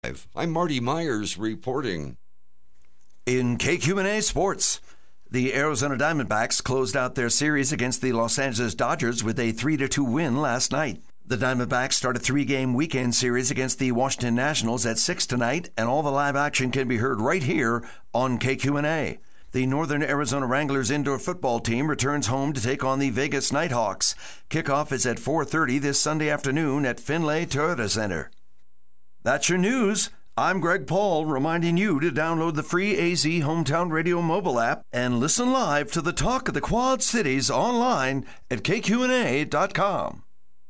Live, I'm Marty Myers reporting. In KQNA Sports, the Arizona Diamondbacks closed out their series against the Los Angeles Dodgers with a 3-2 win last night. The Diamondbacks start a 3-game weekend series against the Washington Nationals at 6 tonight, and all the live action can be heard right here on KQNA. The Northern Arizona Wranglers indoor football team returns home to take on the Vegas Nighthawks. Kickoff is at 4:30 this Sunday afternoon at Finlay Toyota Center. That's your news. I'm Greg Paul, reminding you to download the free AZ Hometown Radio mobile app and listen live to the Talk of the Quad Cities online at kqna.com.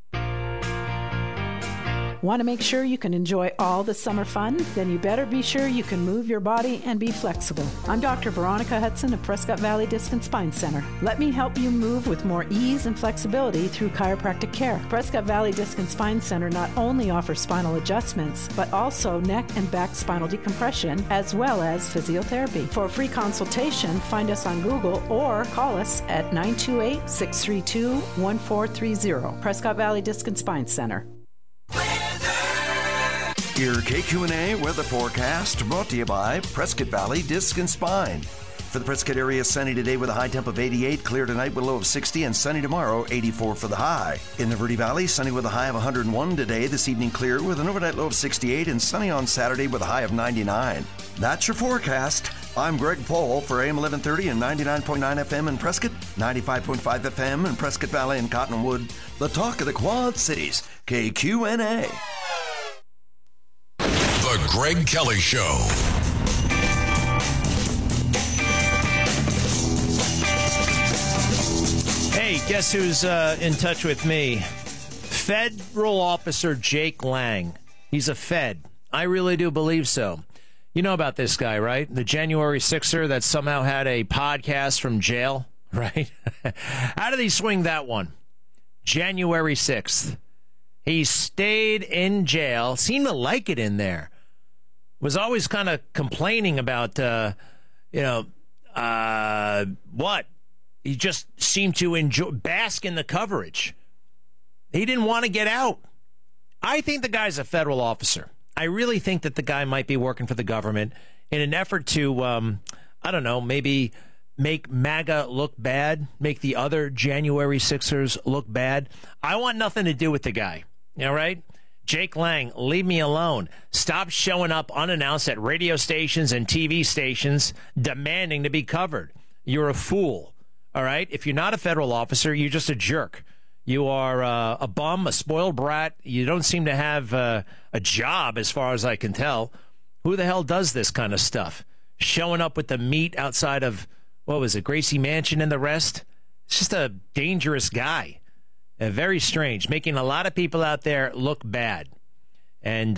Want to make sure you can enjoy all the summer fun? Then you better be sure you can move your body and be flexible. I'm Dr. Veronica Hudson of Prescott Valley Disc and Spine Center. Let me help you move with more ease and flexibility through chiropractic care. Prescott Valley Disc and Spine Center not only offers spinal adjustments, but also neck and back spinal decompression, as well as physiotherapy. For a free consultation, find us on Google or call us at 928-632-1430. Prescott Valley Disc and Spine Center. Your KQNA weather forecast brought to you by Prescott Valley Disc and Spine. For the Prescott area, sunny today with a high temp of 88, clear tonight with a low of 60, and sunny tomorrow, 84 for the high. In the Verde Valley, sunny with a high of 101 today, this evening clear with an overnight low of 68, and sunny on Saturday with a high of 99. That's your forecast. I'm Greg Paul for AM 1130 and 99.9 FM in Prescott, 95.5 FM in Prescott Valley and Cottonwood. The Talk of the Quad Cities, KQNA. The Greg Kelly Show. Hey, guess who's in touch with me? Federal Officer Jake Lang. He's a Fed. I really do believe so. You know about this guy, right? The January 6er that somehow had a podcast from jail, right? How did he swing that one? January 6th. He stayed in jail, seemed to like it in there. Was always kind of complaining about, what? He just seemed to bask in the coverage. He didn't want to get out. I think the guy's a federal officer. I really think that the guy might be working for the government in an effort to, maybe make MAGA look bad, make the other January 6ers look bad. I want nothing to do with the guy. All right? Jake Lang, leave me alone. Stop showing up unannounced at radio stations and TV stations demanding to be covered. You're a fool. All right? If you're not a federal officer, you're just a jerk. You are a bum, a spoiled brat. You don't seem to have a job, as far as I can tell. Who the hell does this kind of stuff? Showing up with the meat outside of, Gracie Mansion and the rest? It's just a dangerous guy. Very strange, making a lot of people out there look bad. And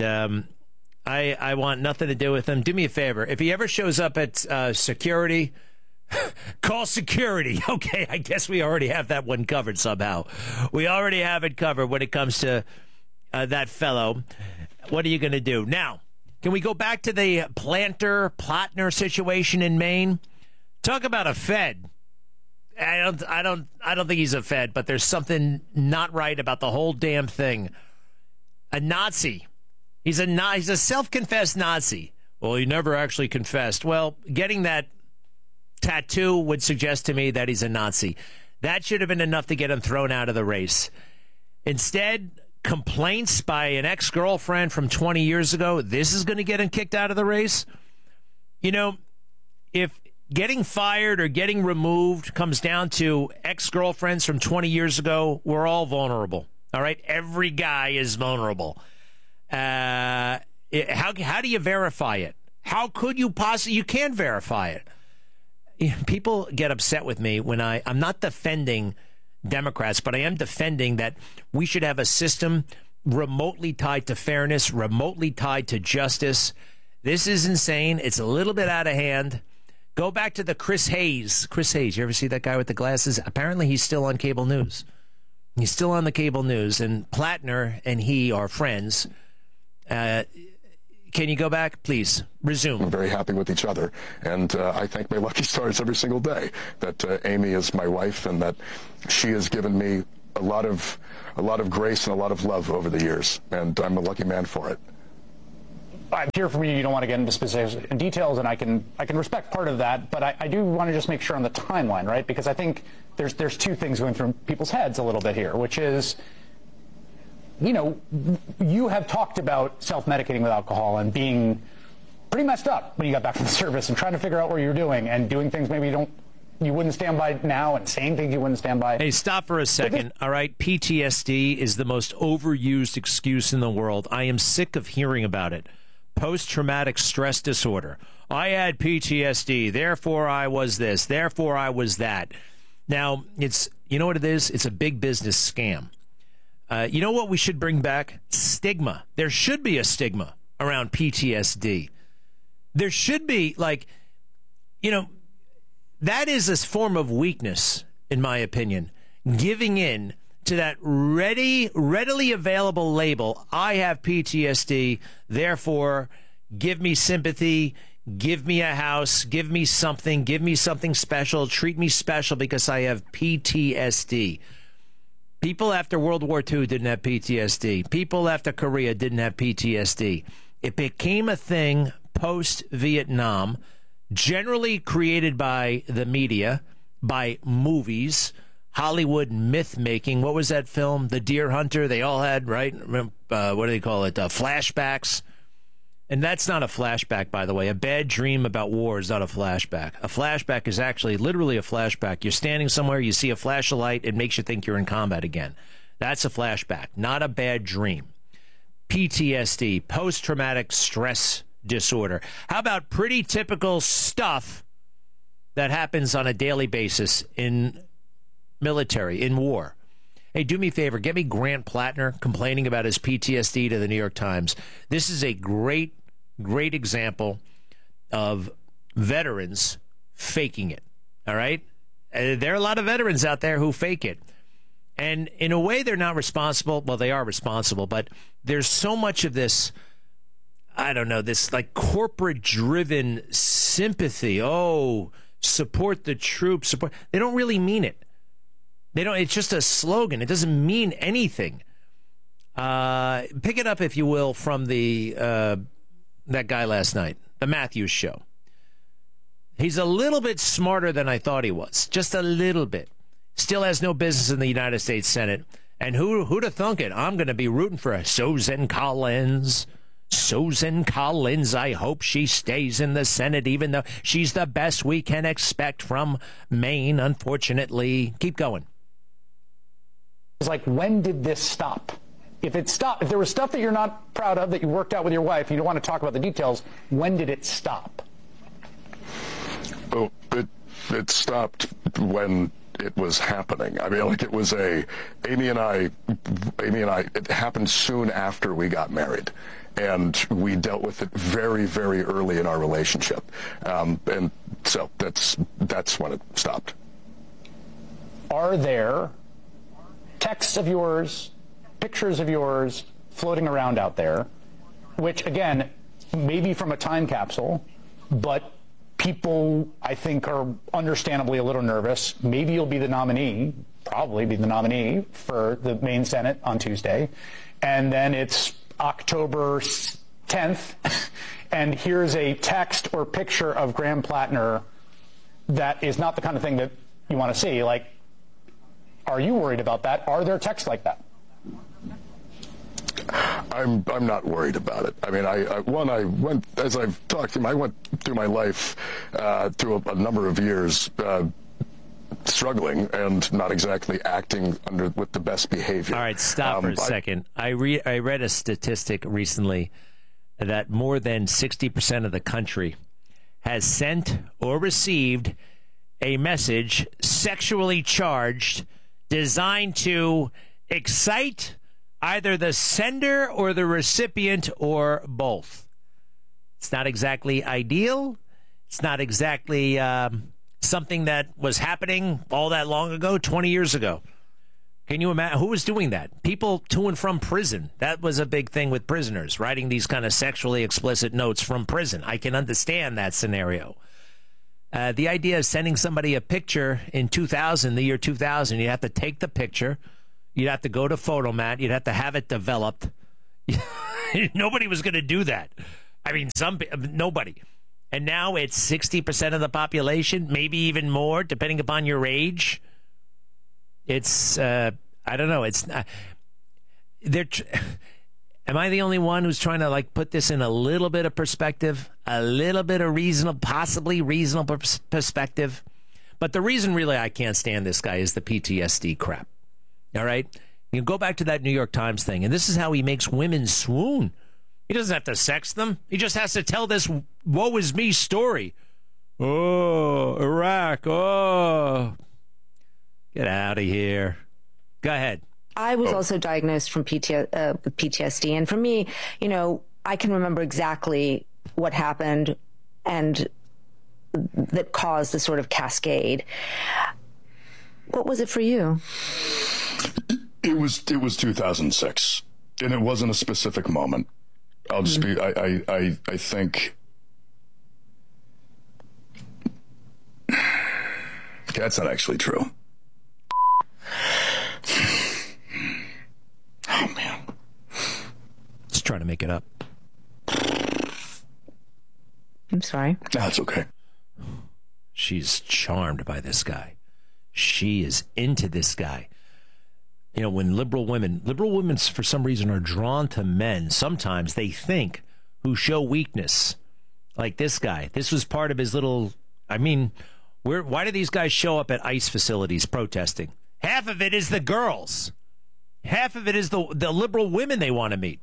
I want nothing to do with him. Do me a favor. If he ever shows up at security, call security. Okay, I guess we already have that one covered somehow. We already have it covered when it comes to that fellow. What are you going to do? Now, can we go back to the Plotner situation in Maine? Talk about a Fed. I don't think he's a Fed, but there's something not right about the whole damn thing. A Nazi. He's a self-confessed Nazi. Well, he never actually confessed. Well, getting that tattoo would suggest to me that he's a Nazi. That should have been enough to get him thrown out of the race. Instead, complaints by an ex-girlfriend from 20 years ago, this is going to get him kicked out of the race? You know, if getting fired or getting removed comes down to ex-girlfriends from 20 years ago, we're all vulnerable. All right? Every guy is vulnerable. How do you verify it? How could you possibly? You can't verify it. People get upset with me when I'm not defending Democrats, but I am defending that we should have a system remotely tied to fairness, remotely tied to justice. This is insane. It's a little bit out of hand. Go back to the Chris Hayes. Chris Hayes, you ever see that guy with the glasses? Apparently he's still on cable news. He's still on the cable news, and Plotner and he are friends. Can you go back? Please, resume. We're very happy with each other, and I thank my lucky stars every single day that Amy is my wife and that she has given me a lot of grace and a lot of love over the years, and I'm a lucky man for it. I hear from you, you don't want to get into specifics and details, and I can respect part of that, but I do want to just make sure on the timeline, right? Because I think there's two things going through people's heads a little bit here, which is, you have talked about self-medicating with alcohol and being pretty messed up when you got back from the service and trying to figure out what you're doing and doing things maybe you wouldn't stand by now and saying things you wouldn't stand by. Hey, stop for a second. All right, PTSD is the most overused excuse in the world. I am sick of hearing about it. Post-traumatic stress disorder. I had PTSD, therefore I was this, therefore I was that. Now, you know what it is? It's a big business scam. You know what we should bring back? Stigma. There should be a stigma around PTSD. There should be, that is a form of weakness, in my opinion. Giving in to that readily available label, I have PTSD, therefore give me sympathy, give me a house, give me something special, treat me special because I have PTSD. People after World War II didn't have PTSD. People after Korea didn't have PTSD. It became a thing post-Vietnam, generally created by the media, by movies, Hollywood myth-making. What was that film? The Deer Hunter. They all had, right? What do they call it? Flashbacks. And that's not a flashback, by the way. A bad dream about war is not a flashback. A flashback is actually literally a flashback. You're standing somewhere, you see a flash of light, it makes you think you're in combat again. That's a flashback, not a bad dream. PTSD, post-traumatic stress disorder. How about pretty typical stuff that happens on a daily basis in military, in war? Hey, do me a favor. Get me Grant Plattner complaining about his PTSD to the New York Times. This is a great example of veterans faking it, all right? There are a lot of veterans out there who fake it. And in a way, they're not responsible. Well, they are responsible, but there's so much of this, I don't know, this corporate-driven sympathy. Oh, support the troops. Support. They don't really mean it. They don't. It's just a slogan. It doesn't mean anything. Pick it up, if you will, from that guy last night, the Matthews Show. He's a little bit smarter than I thought he was. Just a little bit. Still has no business in the United States Senate. And who'd have thunk it? I'm going to be rooting for Susan Collins. Susan Collins, I hope she stays in the Senate, even though she's the best we can expect from Maine, unfortunately. Keep going. It's like, when did this stop? If it stopped, if there was stuff that you're not proud of that you worked out with your wife, you don't want to talk about the details, when did it stop? Oh, it stopped when it was happening. I mean, it was Amy and I, it happened soon after we got married. And we dealt with it very, very early in our relationship. And so that's when it stopped. Are there texts of yours, pictures of yours floating around out there, which, again, maybe from a time capsule, but people, I think, are understandably a little nervous. Maybe you'll be the nominee, probably be the nominee for the Maine Senate on Tuesday. And then it's October 10th, and here's a text or picture of Graham Plattner that is not the kind of thing that you want to see. Are you worried about that? Are there texts like that? I'm not worried about it. I mean, I went, as I've talked to him, I went through my life through a number of years struggling and not exactly acting with the best behavior. All right, stop for a second. I read a statistic recently that more than 60% of the country has sent or received a message sexually charged designed to excite either the sender or the recipient or both. It's not exactly ideal. It's not exactly something that was happening all that long ago, 20 years ago. Can you imagine who was doing that? People to and from prison. That was a big thing with prisoners, writing these kind of sexually explicit notes from prison. I can understand that scenario. The idea of sending somebody a picture in 2000, the year 2000, you have to take the picture. You'd have to go to Photomat. You'd have to have it developed. Nobody was going to do that. I mean, nobody. And now it's 60% of the population, maybe even more, depending upon your age. It's, I don't know. It's not. Am I the only one who's trying to like put this in a little bit of perspective, a little bit of possibly reasonable perspective? But the reason really I can't stand this guy is the PTSD crap. All right? You go back to that New York Times thing, and this is how he makes women swoon. He doesn't have to sex them. He just has to tell this woe is me story. Oh, Iraq. Oh. Get out of here. Go ahead. I was also diagnosed from with PTSD. And for me, you know, I can remember exactly what happened and that caused the sort of cascade. What was it for you? It was 2006, and it wasn't a specific moment. I'll just be, I think that's not actually true. Oh, man. Just trying to make it up. I'm sorry. That's okay. She's charmed by this guy. She is into this guy. You know, when liberal women for some reason are drawn to men, sometimes they think who show weakness. Like this guy. This was part of his little, I mean, why do these guys show up at ICE facilities protesting? Half of it is the girls. Half of it is the liberal women they want to meet.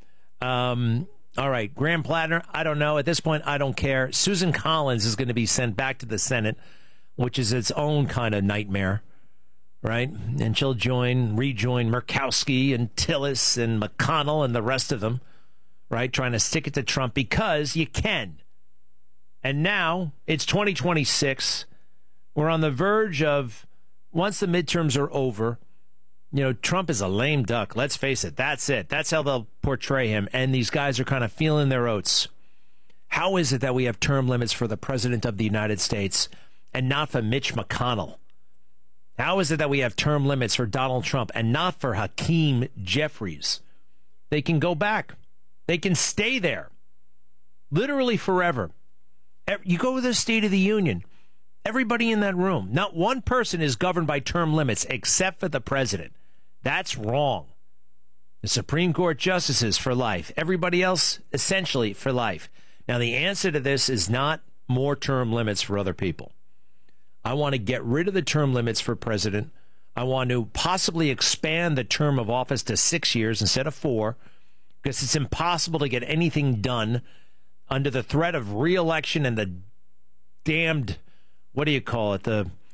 All right, Graham Plattner, I don't know. At this point, I don't care. Susan Collins is going to be sent back to the Senate, which is its own kind of nightmare, right? And she'll rejoin Murkowski and Tillis and McConnell and the rest of them, right? Trying to stick it to Trump because you can. And now it's 2026. We're on the verge of, once the midterms are over, you know, Trump is a lame duck. Let's face it. That's it. That's how they'll portray him. And these guys are kind of feeling their oats. How is it that we have term limits for the president of the United States and not for Mitch McConnell? How is it that we have term limits for Donald Trump and not for Hakeem Jeffries? They can go back. They can stay there. Literally forever. You go to the State of the Union. Everybody in that room, not one person is governed by term limits except for the president. That's wrong. The Supreme Court justices for life. Everybody else, essentially, for life. Now, the answer to this is not more term limits for other people. I want to get rid of the term limits for president. I want to possibly expand the term of office to 6 years instead of 4, because it's impossible to get anything done under the threat of re-election and the damned, what do you call it?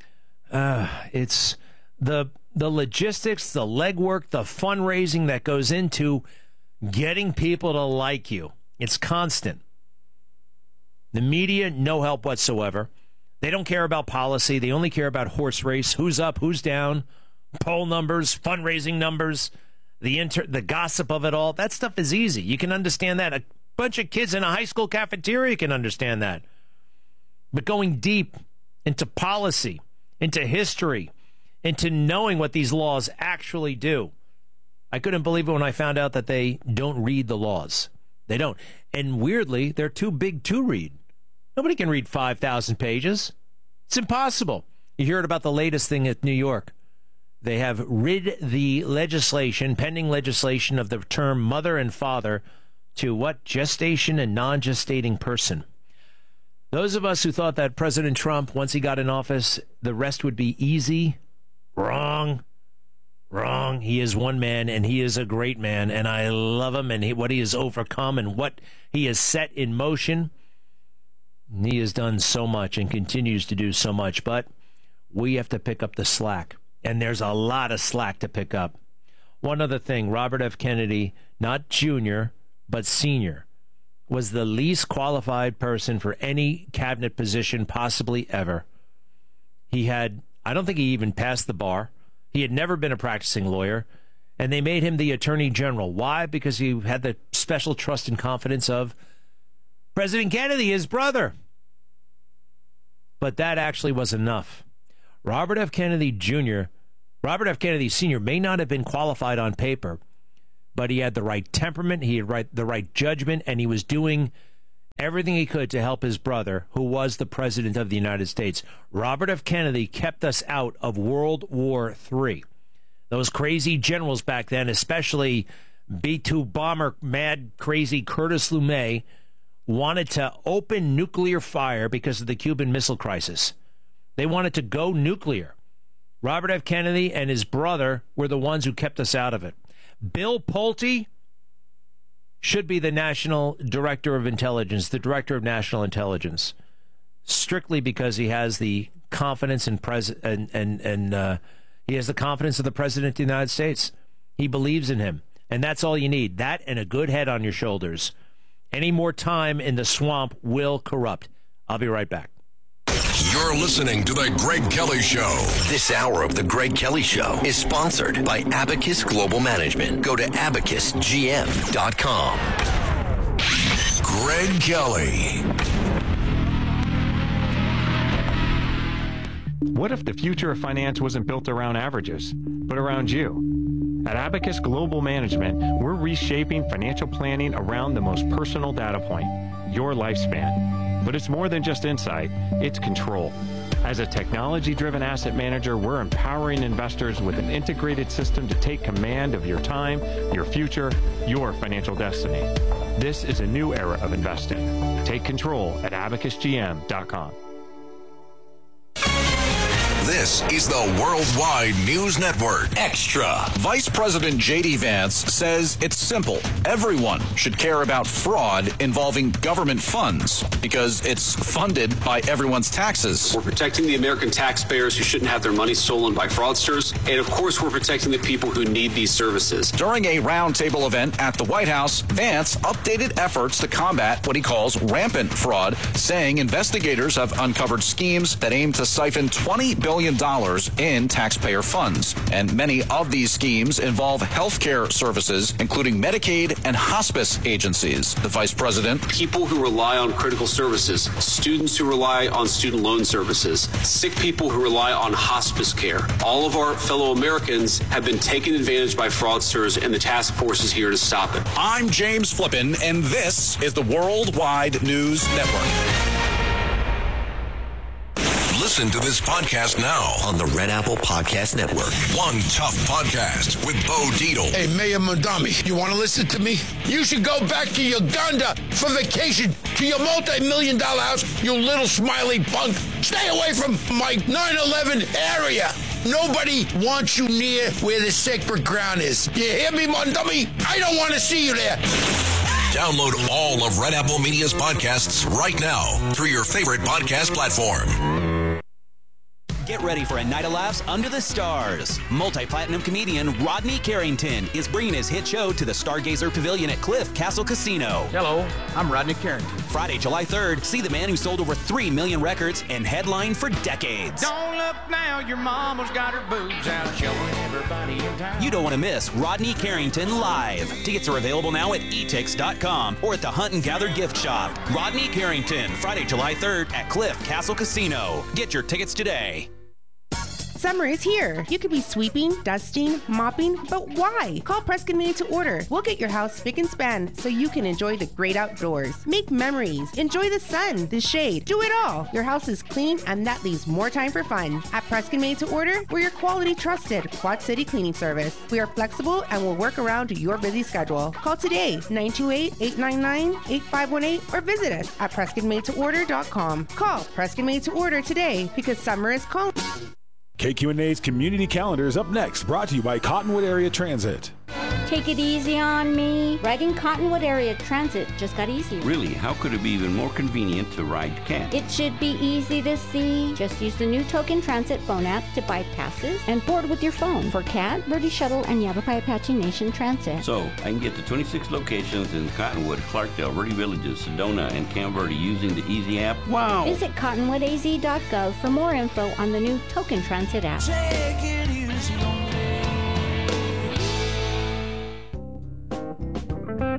It's the logistics, the legwork, the fundraising that goes into getting people to like you. It's constant. The media, no help whatsoever. They don't care about policy. They only care about horse race, who's up, who's down, poll numbers, fundraising numbers, the gossip of it all. That stuff is easy. You can understand that. A bunch of kids in a high school cafeteria can understand that. But going deep into policy, into history, into knowing what these laws actually do. I couldn't believe it when I found out that they don't read the laws. They don't. And weirdly, they're too big to read. Nobody can read 5,000 pages. It's impossible. You heard about the latest thing at New York. They have rid the legislation, pending legislation, of the term mother and father to what? Gestation and non-gestating person. Those of us who thought that President Trump, once he got in office, the rest would be easy. Wrong. He is one man, and he is a great man, and I love him, and what he has overcome and what he has set in motion. He has done so much and continues to do so much, but we have to pick up the slack, and there's a lot of slack to pick up. One other thing, Robert F. Kennedy, not junior, but senior, was the least qualified person for any cabinet position possibly ever. I don't think he even passed the bar. He had never been a practicing lawyer, and they made him the attorney general. Why? Because he had the special trust and confidence of President Kennedy, his brother. But that actually was enough. Robert F. Kennedy Sr. may not have been qualified on paper, but he had the right temperament, he had the right judgment, and he was doing everything he could to help his brother, who was the president of the United States. Robert F. Kennedy kept us out of World War III. Those crazy generals back then, especially B-2 bomber, mad, crazy Curtis LeMay, wanted to open nuclear fire because of the Cuban Missile Crisis. They wanted to go nuclear. Robert F. Kennedy and his brother were the ones who kept us out of it. Bill Pulte should be the National Director of Intelligence, the Director of National Intelligence, strictly because he has the confidence in he has the confidence of the President of the United States. He believes in him, and that's all you need. That and a good head on your shoulders. Any more time in the swamp will corrupt. I'll be right back. You're listening to The Greg Kelly Show. This hour of The Greg Kelly Show is sponsored by Abacus Global Management. Go to abacusgm.com. Greg Kelly. What if the future of finance wasn't built around averages, but around you? At Abacus Global Management, we're reshaping financial planning around the most personal data point, your lifespan. But it's more than just insight, it's control. As a technology-driven asset manager, we're empowering investors with an integrated system to take command of your time, your future, your financial destiny. This is a new era of investing. Take control at abacusgm.com. This is the Worldwide News Network. Extra. Vice President J.D. Vance says it's simple. Everyone should care about fraud involving government funds because it's funded by everyone's taxes. We're protecting the American taxpayers who shouldn't have their money stolen by fraudsters. And, of course, we're protecting the people who need these services. During a roundtable event at the White House, Vance updated efforts to combat what he calls rampant fraud, saying investigators have uncovered schemes that aim to siphon $20 billion in taxpayer funds. And many of these schemes involve healthcare services, including Medicaid and hospice agencies. The vice president. People who rely on critical services, students who rely on student loan services, sick people who rely on hospice care. All of our fellow Americans have been taken advantage by fraudsters, and the task force is here to stop it. I'm James Flippin, and this is the Worldwide News Network. Listen to this podcast now on the Red Apple Podcast Network. One Tough Podcast with Bo Dietl. Hey, Mayor Mondami, you want to listen to me? You should go back to Uganda for vacation to your multi-million-dollar house, you little smiley punk. Stay away from my 9/11 area. Nobody wants you near where the sacred ground is. You hear me, Mondami? I don't want to see you there. Download all of Red Apple Media's podcasts right now through your favorite podcast platform. Get ready for a night of laughs under the stars. Multi-platinum comedian Rodney Carrington is bringing his hit show to the Stargazer Pavilion at Cliff Castle Casino. Hello, I'm Rodney Carrington. Friday, July 3rd, see the man who sold over 3 million records and headlined for decades. Don't look now, your mama's got her boobs out showing everybody in town. You don't want to miss Rodney Carrington live. Tickets are available now at etix.com or at the Hunt and Gather gift shop. Rodney Carrington, Friday, July 3rd at Cliff Castle Casino. Get your tickets today. Summer is here. You could be sweeping, dusting, mopping, but why? Call Preskin Made to Order. We'll get your house spick and span so you can enjoy the great outdoors. Make memories. Enjoy the sun, the shade. Do it all. Your house is clean and that leaves more time for fun. At Preskin Made to Order, we're your quality trusted Quad City cleaning service. We are flexible and will work around your busy schedule. Call today, 928-899-8518 or visit us at PreskinMadeToOrder.com. Call Preskin Made to Order today because summer is calling. KQNA's Community Calendar is up next, brought to you by Cottonwood Area Transit. Take it easy on me. Riding Cottonwood Area Transit just got easier. Really? How could it be even more convenient to ride CAT? It should be easy to see. Just use the new Token Transit phone app to buy passes and board with your phone for CAT, Birdie Shuttle, and Yavapai Apache Nation Transit. So, I can get to 26 locations in Cottonwood, Clarkdale, Verde Villages, Sedona, and Camp Verde using the Easy app. Wow! Visit cottonwoodaz.gov for more info on the new Token Transit app. Take it easy on me.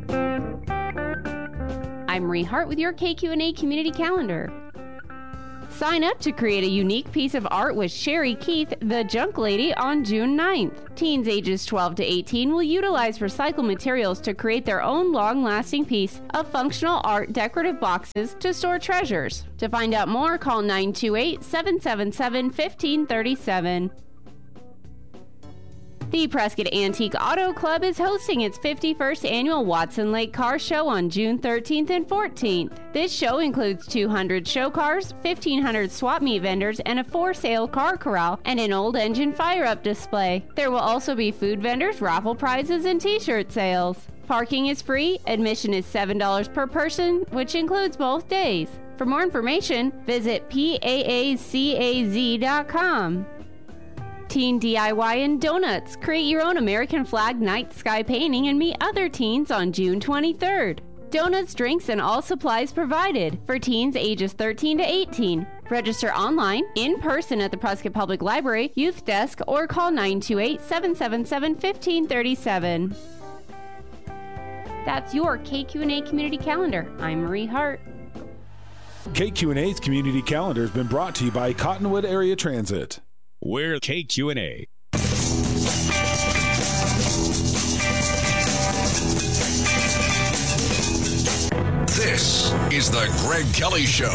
I'm Marie Hart with your KQ&A Community Calendar. Sign up to create a unique piece of art with Sherry Keith, the Junk Lady, on June 9th. Teens ages 12 to 18 will utilize recycled materials to create their own long-lasting piece of functional art decorative boxes to store treasures. To find out more, call 928-777-1537. The Prescott Antique Auto Club is hosting its 51st annual Watson Lake Car Show on June 13th and 14th. This show includes 200 show cars, 1,500 swap meet vendors, and a for-sale car corral and an old engine fire-up display. There will also be food vendors, raffle prizes, and t-shirt sales. Parking is free. Admission is $7 per person, which includes both days. For more information, visit paacaz.com. Teen DIY and Donuts. Create your own American flag night sky painting and meet other teens on June 23rd. Donuts, drinks, and all supplies provided for teens ages 13 to 18. Register online, in person at the Prescott Public Library, Youth Desk, or call 928-777-1537. That's your KQ&A Community Calendar. I'm Marie Hart. KQ&A's Community Calendar has been brought to you by Cottonwood Area Transit. We're KQ&A. This is the Greg Kelly Show.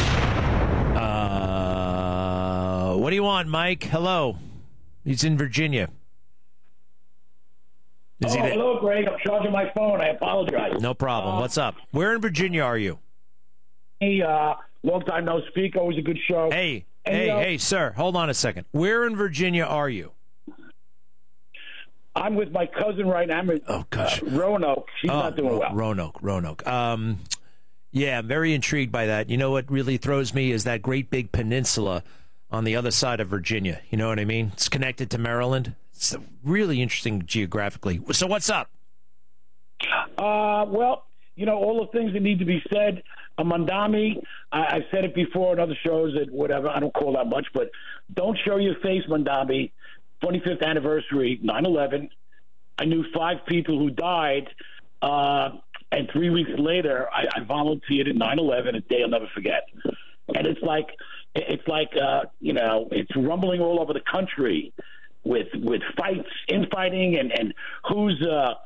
What do you want, Mike? Hello. He's in Virginia. Hello, Greg. I'm charging my phone. I apologize. No problem. What's up? Where in Virginia are you? Hey, long time no speak. Always a good show. Hey, sir. Hold on a second. Where in Virginia are you? I'm with my cousin right now. I'm in Roanoke. She's not doing well. Roanoke. Yeah, I'm very intrigued by that. You know what really throws me is that great big peninsula on the other side of Virginia. You know what I mean? It's connected to Maryland. It's really interesting geographically. So what's up? Well, you know, all the things that need to be said. Mandami, I've said it before in other shows that whatever, I don't call that much, but don't show your face, Mandami. 25th anniversary, 9/11. I knew 5 people who died, and 3 weeks later, I volunteered at 9/11, a day I'll never forget. And it's like you know, it's rumbling all over the country with fights, infighting, and who's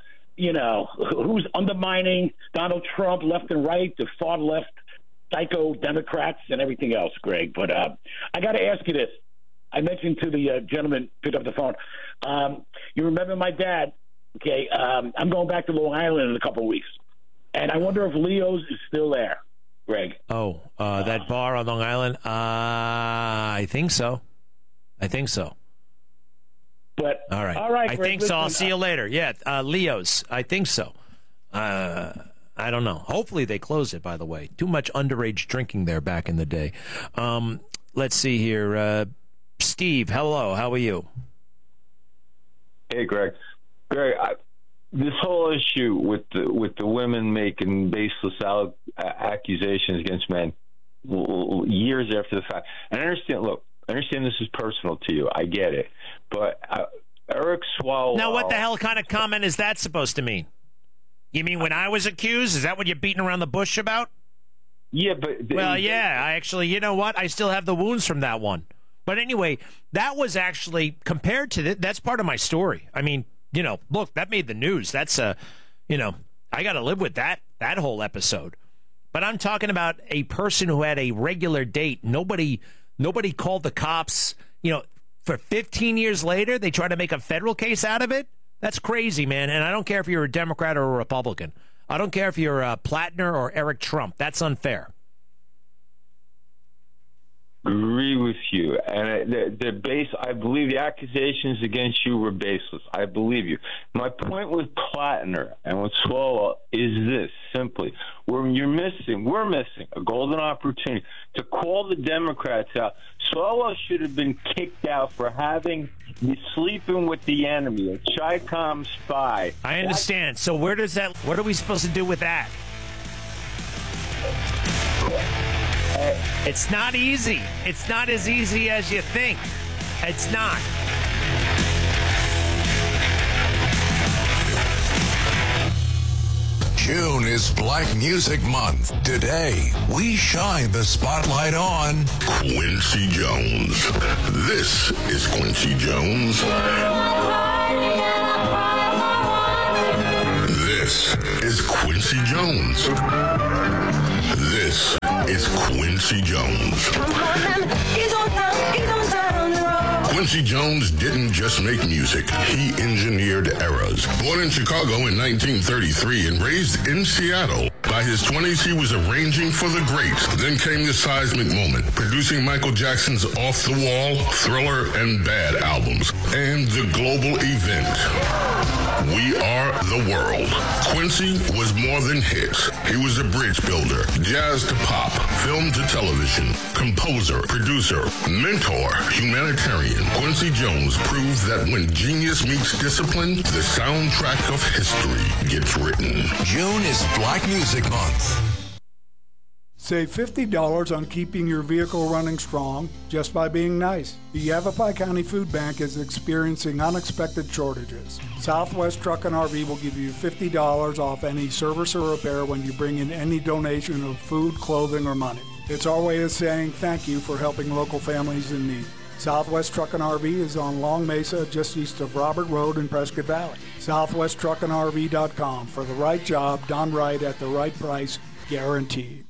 undermining Donald Trump left and right, the far left psycho Democrats and everything else, Greg. But I got to ask you this. I mentioned to the gentleman picked up the phone. You remember my dad? Okay, I'm going back to Long Island in a couple of weeks, and I wonder if Leo's is still there, Greg. Oh, that bar on Long Island? I think so. But all right, Greg, I think so. I'll see you later. Yeah, Leo's. I think so. I don't know. Hopefully they close it. By the way, too much underage drinking there back in the day. Let's see here. Steve, hello. How are you? Hey, Greg. This whole issue with the women making baseless accusations against men years after the fact. And I understand this is personal to you. I get it. But Eric Swalwell... Now, what the hell kind of comment is that supposed to mean? You mean when I was accused? Is that what you're beating around the bush about? Yeah, but... Well, yeah, I actually... You know what? I still have the wounds from that one. But anyway, that was actually, compared to that's part of my story. I mean, you know, look, that made the news. That's, you know, I got to live with that whole episode. But I'm talking about a person who had a regular date. Nobody called the cops. You know, for 15 years later, they try to make a federal case out of it. That's crazy, man. And I don't care if you're a Democrat or a Republican. I don't care if you're Plattner or Eric Trump. That's unfair. Agree with you, and I believe the accusations against you were baseless. I believe you. My point with Plattner and with Swalwell is this: simply, we're missing a golden opportunity to call the Democrats out. Swalwell should have been kicked out for sleeping with the enemy, a Chi-Com spy. I understand. So what are we supposed to do with that? It's not easy. It's not as easy as you think. It's not. June is Black Music Month. Today, we shine the spotlight on Quincy Jones. This is Quincy Jones. This is Quincy Jones. This is Quincy Jones. Quincy Jones didn't just make music, he engineered eras. Born in Chicago in 1933 and raised in Seattle, by his 20s he was arranging for the greats. Then came the seismic moment, producing Michael Jackson's Off the Wall, Thriller, and Bad albums, and the global event. We Are the World. Quincy was more than hits. He was a bridge builder, jazz to pop, film to television, composer, producer, mentor, humanitarian. Quincy Jones proves that when genius meets discipline, the soundtrack of history gets written. June is Black Music Month. Save $50 on keeping your vehicle running strong just by being nice. The Yavapai County Food Bank is experiencing unexpected shortages. Southwest Truck and RV will give you $50 off any service or repair when you bring in any donation of food, clothing, or money. It's our way of saying thank you for helping local families in need. Southwest Truck and RV is on Long Mesa, just east of Robert Road in Prescott Valley. SouthwestTruckandRV.com for the right job, done right at the right price, guaranteed.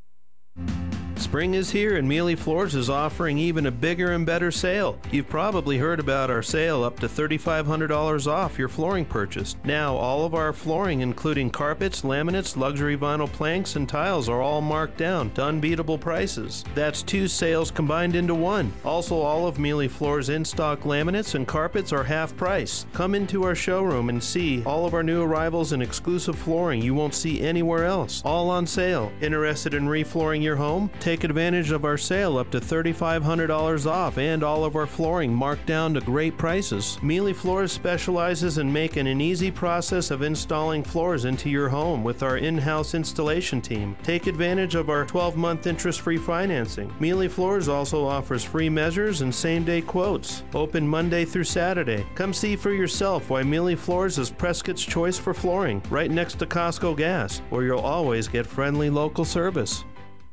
Spring is here and Mealy Floors is offering even a bigger and better sale. You've probably heard about our sale up to $3,500 off your flooring purchase. Now, all of our flooring, including carpets, laminates, luxury vinyl planks, and tiles, are all marked down to unbeatable prices. That's two sales combined into one. Also, all of Mealy Floors' in-stock laminates and carpets are half price. Come into our showroom and see all of our new arrivals and exclusive flooring you won't see anywhere else. All on sale. Interested in reflooring your home? Take advantage of our sale up to $3,500 off and all of our flooring marked down to great prices. Mealy Floors specializes in making an easy process of installing floors into your home with our in-house installation team. Take advantage of our 12-month interest-free financing. Mealy Floors also offers free measures and same-day quotes. Open Monday through Saturday. Come see for yourself why Mealy Floors is Prescott's choice for flooring, right next to Costco Gas, where you'll always get friendly local service.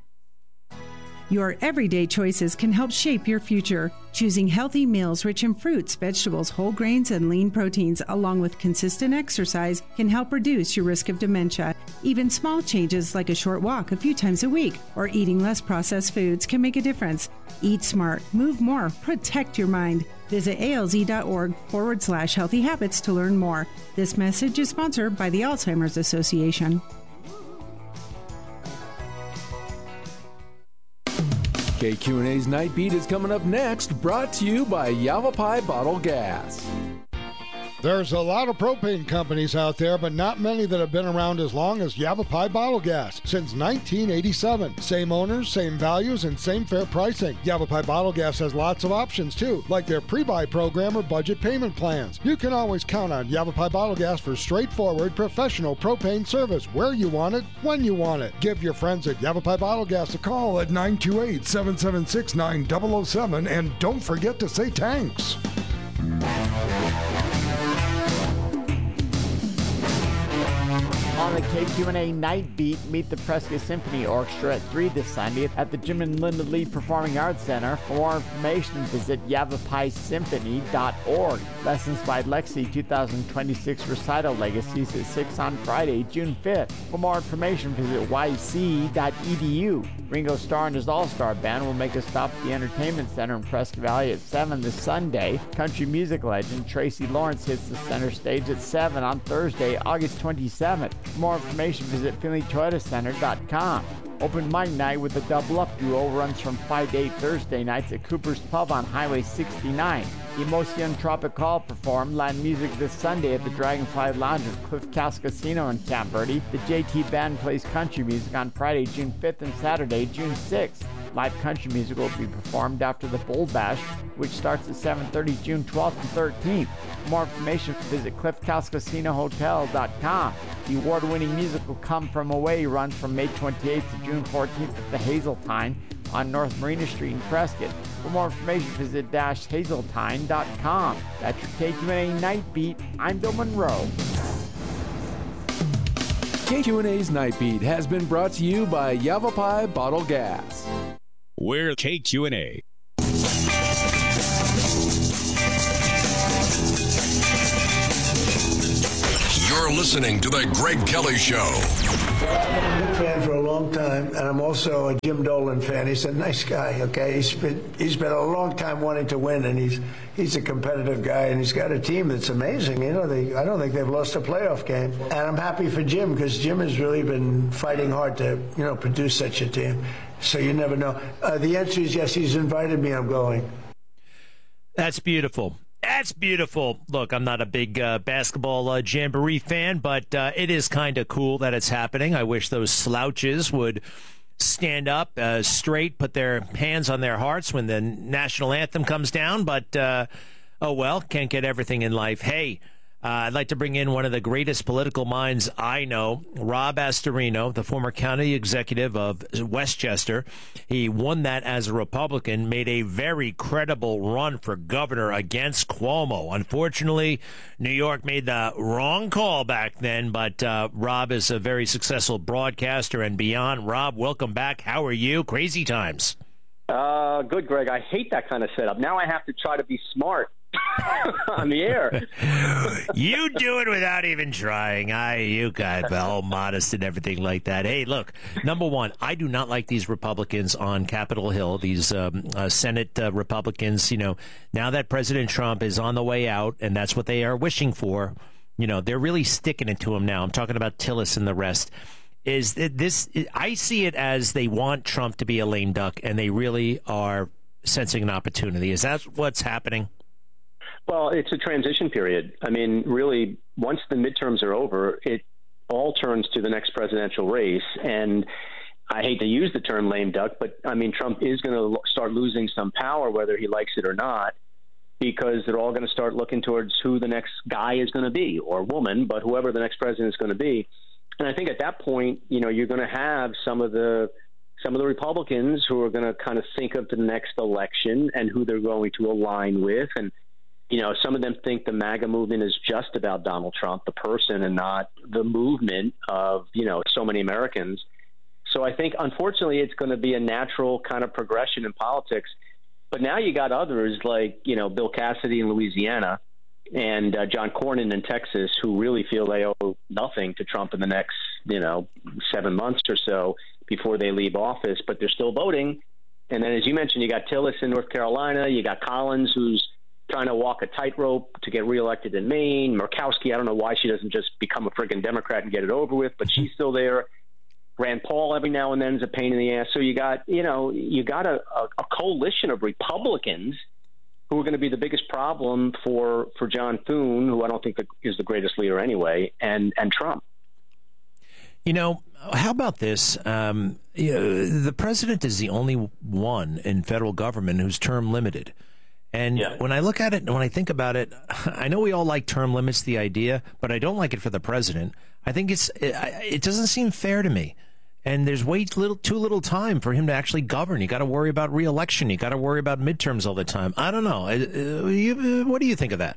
Your everyday choices can help shape your future. Choosing healthy meals rich in fruits, vegetables, whole grains, and lean proteins, along with consistent exercise, can help reduce your risk of dementia. Even small changes like a short walk a few times a week or eating less processed foods can make a difference. Eat smart, move more, protect your mind. Visit alz.org/healthy habits to learn more. This message is sponsored by the Alzheimer's Association. KQNA's Night Beat is coming up next, brought to you by Yavapai Bottle Gas. There's a lot of propane companies out there, but not many that have been around as long as Yavapai Bottle Gas since 1987. Same owners, same values, and same fair pricing. Yavapai Bottle Gas has lots of options too, like their pre-buy program or budget payment plans. You can always count on Yavapai Bottle Gas for straightforward, professional propane service where you want it, when you want it. Give your friends at Yavapai Bottle Gas a call at 928-776-9007, and don't forget to say thanks. On the KQNA Night Beat, meet the Prescott Symphony Orchestra at 3 this Sunday at the Jim and Linda Lee Performing Arts Center. For more information, visit yavapaisymphony.org. Lessons by Lexi 2026 Recital Legacies at 6 on Friday, June 5th. For more information, visit yc.edu. Ringo Starr and his All-Star Band will make a stop at the Entertainment Center in Prescott Valley at 7 this Sunday. Country music legend Tracy Lawrence hits the center stage at 7 on Thursday, August 27th. For more information, visit FinleyToyotaCenter.com. Open mic night with the Double Up Duo runs from 5 to 8 Thursday nights at Cooper's Pub on Highway 69. Emotion Tropical perform Latin music this Sunday at the Dragonfly Lounge at Cliff House Casino in Camp Verde. The JT Band plays country music on Friday, June 5th and Saturday, June 6th. Live country music will be performed after the Bull Bash, which starts at 7:30 June 12th and 13th. For more information, visit CliffHouseCasinoHotel.com. The award-winning musical Come From Away runs from May 28th to June 14th at the Hazeltine on North Marina Street in Prescott. For more information, visit hazeltine.com. That's your KQNA Night Beat. I'm Bill Monroe. KQNA Night Beat, meet the Prescott Symphony Orchestra at 3 this Sunday at the Jim and Linda Lee Performing Arts Center. For more information, visit yavapai.org. Lessons by Lexi 2026 Recital Legacies at 6 on Friday, June 5th. For more information, visit yavapai.org. KQNA Night Beat, I'm Bill Monroe. KQNA's Night Beat has been brought to you by Yavapai Bottle Gas. We're KQNA. You're listening to The Greg Kelly Show. I've been a big fan for a long time, and I'm also a Jim Dolan fan. He's a nice guy, okay? He's been a long time wanting to win, and he's a competitive guy, and he's got a team that's amazing. You know, I don't think they've lost a playoff game. And I'm happy for Jim, because Jim has really been fighting hard to, produce such a team. So you never know. The answer is yes, he's invited me. I'm going. That's beautiful. That's beautiful. Look, I'm not a big basketball jamboree fan, but it is kind of cool that it's happening. I wish those slouches would stand up straight, put their hands on their hearts when the national anthem comes down. But, oh, well, can't get everything in life. Hey, I'd like to bring in one of the greatest political minds I know, Rob Astorino, the former county executive of Westchester. He won that as a Republican, made a very credible run for governor against Cuomo. Unfortunately, New York made the wrong call back then, but Rob is a very successful broadcaster and beyond. Rob, welcome back. How are you? Crazy times. Good, Greg. I hate that kind of setup. Now I have to try to be smart on the air. You do it without even trying. You guys are all modest and everything like that. Hey, look, number one, I do not like these Republicans on Capitol Hill, these Senate Republicans. Now that President Trump is on the way out, and that's what they are wishing for, they're really sticking it to him now. I'm talking about Tillis and the rest. I see it as they want Trump to be a lame duck, and they really are sensing an opportunity. Is that what's happening? Well, it's a transition period. I mean, really, once the midterms are over, it all turns to the next presidential race. And I hate to use the term lame duck, but I mean, Trump is going to start losing some power, whether he likes it or not, because they're all going to start looking towards who the next guy is going to be, or woman, but whoever the next president is going to be. And I think at that point, you're going to have some of the Republicans who are going to kind of think of the next election and who they're going to align with. And some of them think the MAGA movement is just about Donald Trump, the person, and not the movement of, so many Americans. So I think, unfortunately, it's going to be a natural kind of progression in politics. But now you got others like, Bill Cassidy in Louisiana and John Cornyn in Texas, who really feel they owe nothing to Trump in the next, 7 months or so before they leave office, but they're still voting. And then, as you mentioned, you got Tillis in North Carolina. You got Collins, who's trying to walk a tightrope to get reelected in Maine. Murkowski, I don't know why she doesn't just become a friggin' Democrat and get it over with, but she's still there. Rand Paul every now and then is a pain in the ass. So you got, a coalition of Republicans who are going to be the biggest problem for John Thune, who I don't think is the greatest leader anyway, and Trump. How about this? The president is the only one in federal government who's term limited. And when I look at it and when I think about it, I know we all like term limits, the idea, but I don't like it for the president. I think it doesn't seem fair to me. And there's too little time for him to actually govern. You got to worry about re-election. You got to worry about midterms all the time. I don't know. What do you think of that?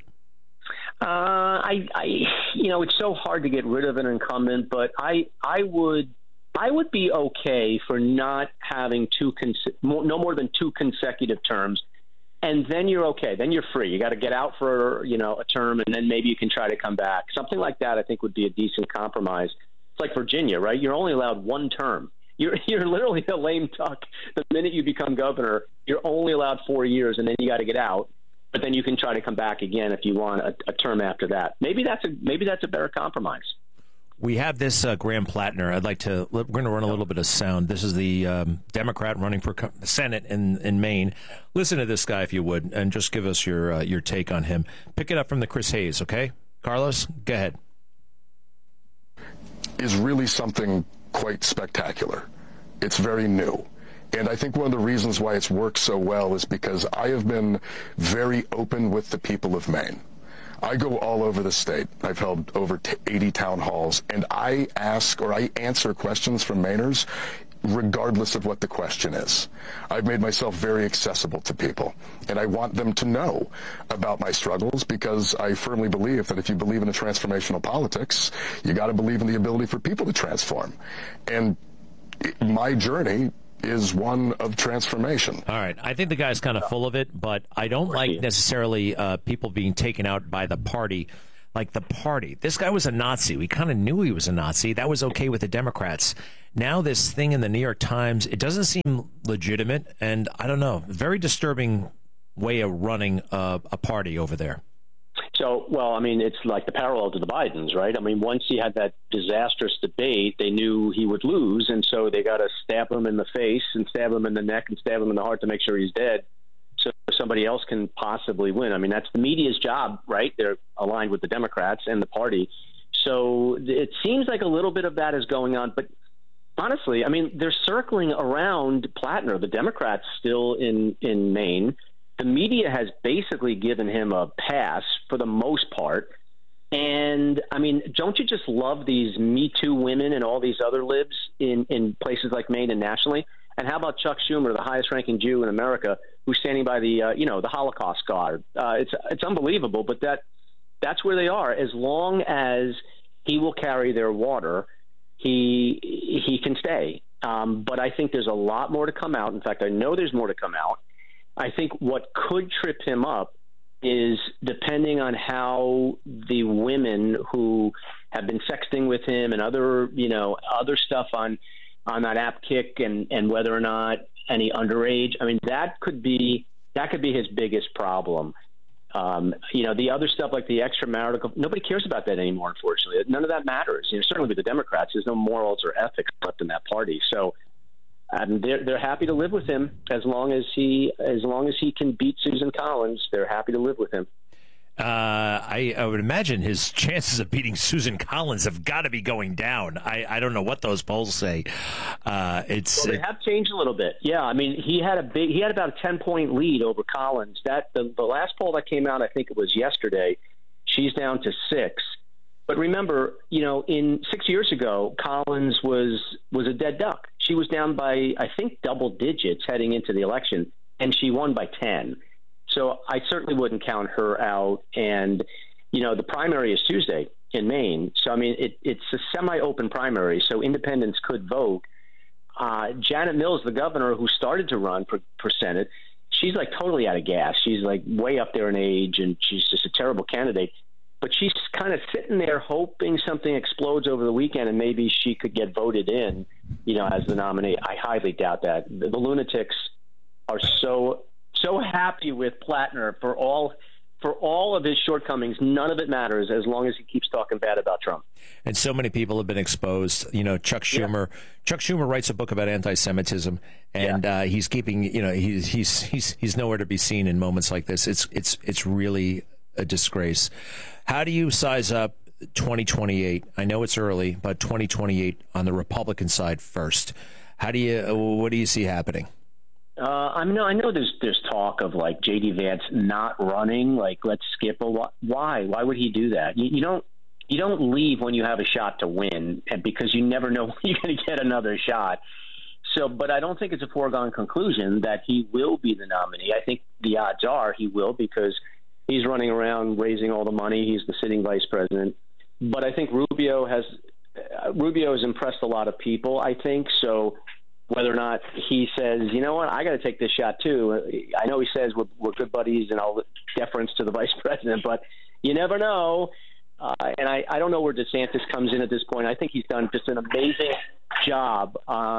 It's so hard to get rid of an incumbent, but I would be okay for not having no more than 2 consecutive terms. And then you're okay. Then you're free. You got to get out for, a term, and then maybe you can try to come back. Something like that, I think, would be a decent compromise. It's like Virginia, right? You're only allowed 1 term. You're literally a lame duck. The minute you become governor, you're only allowed 4 years, and then you got to get out. But then you can try to come back again if you want a term after that. Maybe that's a better compromise. We have this Graham Plattner. We're going to run a little bit of sound. This is the Democrat running for Senate in Maine. Listen to this guy, if you would, and just give us your take on him. Pick it up from the Chris Hayes, okay? Carlos, go ahead. Is really something quite spectacular. It's very new. And I think one of the reasons why it's worked so well is because I have been very open with the people of Maine. I go all over the state. I've held over 80 town halls, and I answer questions from Mainers regardless of what the question is. I've made myself very accessible to people, and I want them to know about my struggles, because I firmly believe that if you believe in a transformational politics, you got to believe in the ability for people to transform. And my journey is one of transformation. All right. I think the guy's kind of full of it, but I don't like necessarily people being taken out by the party. Like the party. This guy was a Nazi. We kind of knew he was a Nazi. That was okay with the Democrats. Now this thing in the New York Times, it doesn't seem legitimate, and I don't know, very disturbing way of running a party over there. So, well, I mean, it's like the parallel to the Bidens, right? I mean, once he had that disastrous debate, they knew he would lose, and so they got to stab him in the face and stab him in the neck and stab him in the heart to make sure he's dead, so somebody else can possibly win. I mean, that's the media's job, right? They're aligned with the Democrats and the party. So it seems like a little bit of that is going on. But honestly, I mean, they're circling around Plattner. The Democrats still in Maine. The media has basically given him a pass for the most part. And, I mean, don't you just love these Me Too women and all these other libs in places like Maine and nationally? And how about Chuck Schumer, the highest-ranking Jew in America, who's standing by the the Holocaust guard? It's unbelievable, but that's where they are. As long as he will carry their water, he can stay. But I think there's a lot more to come out. In fact, I know there's more to come out. I think what could trip him up is depending on how the women who have been sexting with him and other stuff on that app Kick and whether or not any underage. I mean, that could be his biggest problem. The other stuff like the extramarital, nobody cares about that anymore, unfortunately. None of that matters. Certainly with the Democrats, there's no morals or ethics left in that party. So they're happy to live with him as long as he can beat Susan Collins. They're happy to live with him. I would imagine his chances of beating Susan Collins have got to be going down. I don't know what those polls say. They have changed a little bit. Yeah, I mean, he had about a 10-point lead over Collins. That the last poll that came out, I think it was yesterday. She's down to 6. But remember, in 6 years ago, Collins was a dead duck. She was down by, I think, double digits heading into the election, and she won by 10. So I certainly wouldn't count her out. And, the primary is Tuesday in Maine. So, I mean, it's a semi-open primary, so independents could vote. Janet Mills, the governor who started to run for Senate, she's like totally out of gas. She's like way up there in age, and she's just a terrible candidate. But she's kind of sitting there hoping something explodes over the weekend and maybe she could get voted in, as the nominee. I highly doubt that. The lunatics are so happy with Plattner for all of his shortcomings. None of it matters as long as he keeps talking bad about Trump. And so many people have been exposed. Chuck Schumer. Yeah. Chuck Schumer writes a book about anti-Semitism, and he's keeping. He's nowhere to be seen in moments like this. It's really a disgrace. How do you size up 2028? I know it's early, but 2028 on the Republican side first. What do you see happening? I know there's talk of like J.D. Vance not running. Like, let's skip why? Why would he do that? You don't leave when you have a shot to win, and because you never know when you're going to get another shot. So, but I don't think it's a foregone conclusion that he will be the nominee. I think the odds are he will because he's running around raising all the money. He's the sitting vice president. But I think Rubio has impressed a lot of people, I think. So whether or not he says, you know what, I got to take this shot too. I know he says we're good buddies and all the deference to the vice president, but you never know. And I don't know where DeSantis comes in at this point. I think he's done just an amazing job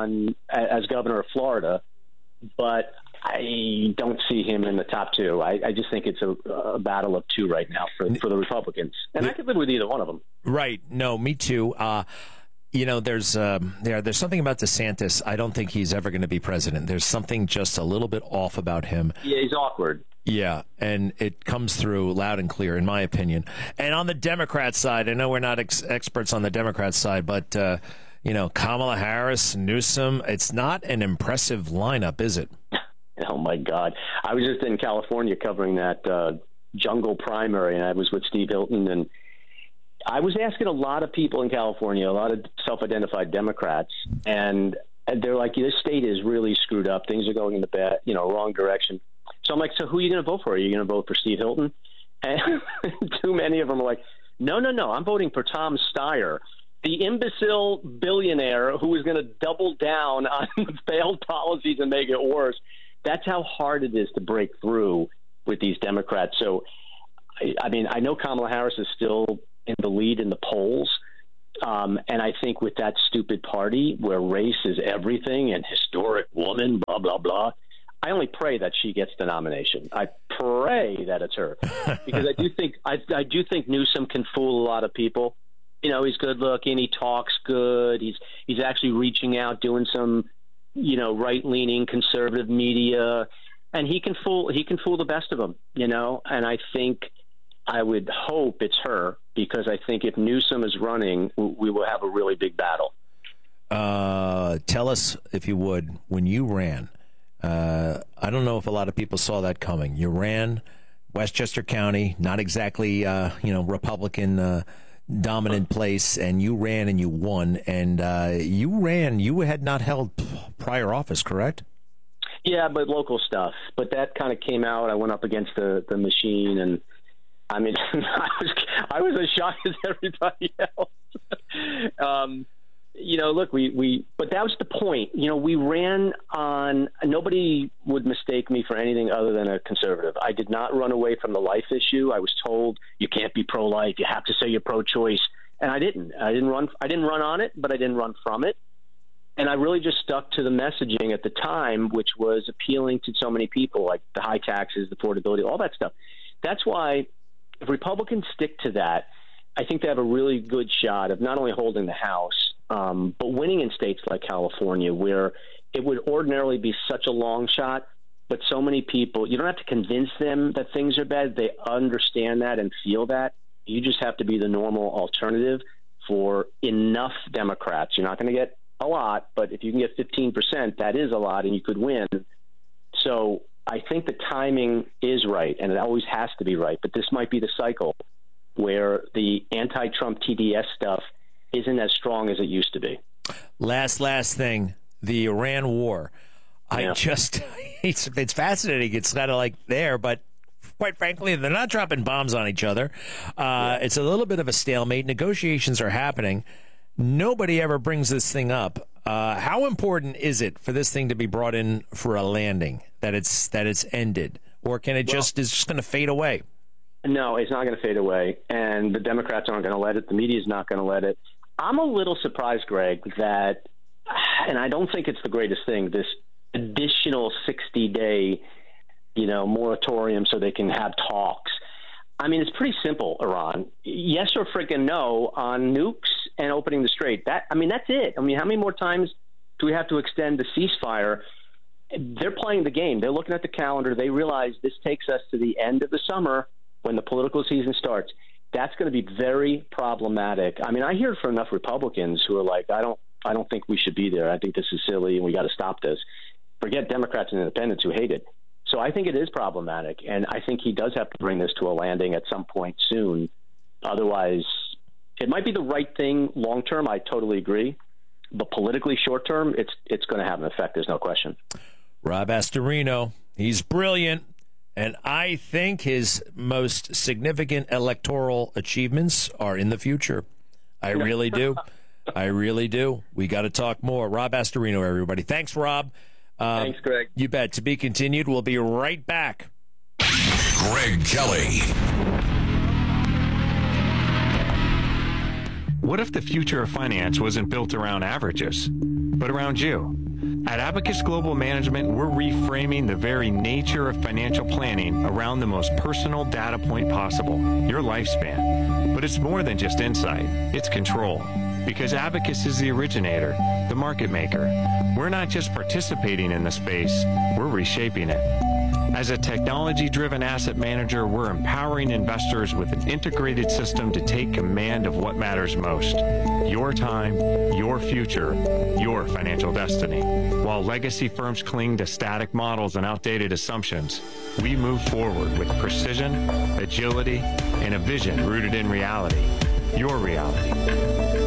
as governor of Florida, but I don't see him in the top two. I just think it's a battle of two right now for the Republicans. And I could live with either one of them. Right. No, me too. There's something about DeSantis. I don't think he's ever going to be president. There's something just a little bit off about him. Yeah, he's awkward. Yeah, and it comes through loud and clear, in my opinion. And on the Democrat side, I know we're not experts on the Democrat side, but, Kamala Harris, Newsom, it's not an impressive lineup, is it? Oh, my God. I was just in California covering that jungle primary, and I was with Steve Hilton, and I was asking a lot of people in California, a lot of self-identified Democrats, and And they're like, this state is really screwed up. Things are going in the wrong direction. So I'm like, so who are you going to vote for? Are you going to vote for Steve Hilton? And too many of them are like, no, I'm voting for Tom Steyer, the imbecile billionaire who is going to double down on failed policies and make it worse. That's how hard it is to break through with these Democrats. So, I mean, I know Kamala Harris is still in the lead in the polls. And I think with that stupid party where race is everything and historic woman, blah, blah, blah, I only pray that she gets the nomination. I pray that it's her, because I do think Newsom can fool a lot of people. You know, he's good looking. He talks good. He's actually reaching out, doing some, right-leaning conservative media, and he can fool the best of them, and I think I would hope it's her, because I think if Newsom is running, we will have a really big battle. Tell us, if you would, when you ran, I don't know if a lot of people saw that coming. You ran Westchester County, not exactly, Republican dominant place, and you ran and you won. And you had not held prior office, correct? Yeah, but local stuff. But that kind of came out. I went up against the machine, and I mean, I was as shocked as everybody else. Look, but that was the point. We ran on, nobody would mistake me for anything other than a conservative. I did not run away from the life issue. I was told you can't be pro-life. You have to say you're pro-choice. And I didn't run on it, but I didn't run from it. And I really just stuck to the messaging at the time, which was appealing to so many people, like the high taxes, the affordability, all that stuff. That's why if Republicans stick to that, I think they have a really good shot of not only holding the House, but winning in states like California, where it would ordinarily be such a long shot, but so many people, you don't have to convince them that things are bad. They understand that and feel that. You just have to be the normal alternative for enough Democrats. You're not going to get a lot, but if you can get 15%, that is a lot, and you could win. So I think the timing is right, and it always has to be right, but this might be the cycle where the anti-Trump TDS stuff isn't as strong as it used to be. Last thing, the Iran war. Yeah. It's fascinating. It's kind of like there, but quite frankly, they're not dropping bombs on each other. It's a little bit of a stalemate. Negotiations are happening. Nobody ever brings this thing up. How important is it for this thing to be brought in for a landing, that it's ended? Or can it is just going to fade away? No, it's not going to fade away, and the Democrats aren't going to let it. The media is not going to let it. I'm a little surprised, Greg, that, and I don't think it's the greatest thing, this additional 60-day, moratorium so they can have talks. I mean, it's pretty simple, Iran. Yes or freaking no on nukes and opening the strait. That's it. I mean, how many more times do we have to extend the ceasefire? They're playing the game. They're looking at the calendar. They realize this takes us to the end of the summer when the political season starts. That's going to be very problematic. I mean, I hear from enough Republicans who are like, I don't think we should be there. I think this is silly and we got to stop this. Forget Democrats and independents who hate it. So I think it is problematic, and I think he does have to bring this to a landing at some point soon. Otherwise, it might be the right thing long term. I totally agree. But politically short term, it's going to have an effect. There's no question. Rob Astorino, he's brilliant. And I think his most significant electoral achievements are in the future. I really do. I really do. We got to talk more. Rob Astorino, everybody. Thanks, Rob. Thanks, Greg. You bet. To be continued. We'll be right back. Greg Kelly. What if the future of finance wasn't built around averages, but around you? At Abacus Global Management, we're reframing the very nature of financial planning around the most personal data point possible, your lifespan. But it's more than just insight, it's control. Because Abacus is the originator, the market maker. We're not just participating in the space, we're reshaping it. As a technology-driven asset manager, we're empowering investors with an integrated system to take command of what matters most. Your time, your future, your financial destiny. While legacy firms cling to static models and outdated assumptions, we move forward with precision, agility, and a vision rooted in reality. Your reality.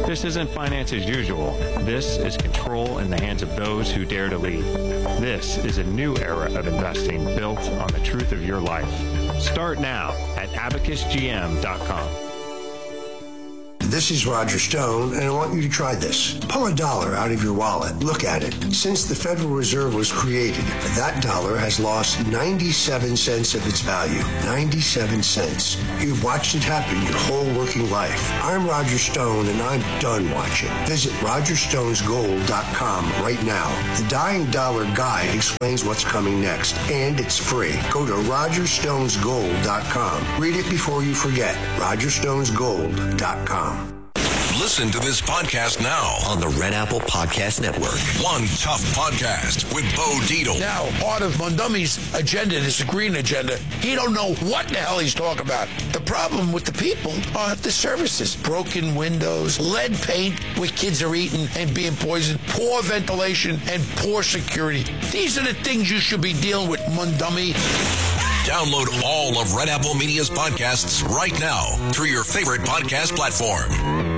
This isn't finance as usual. This is control in the hands of those who dare to lead. This is a new era of investing built on the truth of your life. Start now at abacusgm.com. This is Roger Stone, and I want you to try this. Pull $1 out of your wallet. Look at it. Since the Federal Reserve was created, that dollar has lost 97 cents of its value. 97 cents. You've watched it happen your whole working life. I'm Roger Stone, and I'm done watching. Visit rogerstonesgold.com right now. The Dying Dollar Guide explains what's coming next, and it's free. Go to rogerstonesgold.com. Read it before you forget. rogerstonesgold.com. Listen to this podcast now on the Red Apple Podcast Network. One Tough Podcast with Bo Dietl. Now, part of Mondami's agenda, this green agenda, he don't know what the hell he's talking about. The problem with the people are the services. Broken windows, lead paint where kids are eating and being poisoned, poor ventilation, and poor security. These are the things you should be dealing with, Mondami. Download all of Red Apple Media's podcasts right now through your favorite podcast platform.